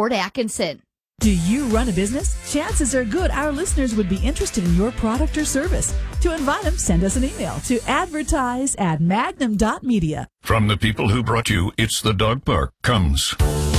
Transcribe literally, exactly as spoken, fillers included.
Fort Atkinson. Do you run a business? Chances are good our listeners would be interested in your product or service. To invite them, send us an email to advertise at magnum dot media. From the people who brought you It's the Dog Park comes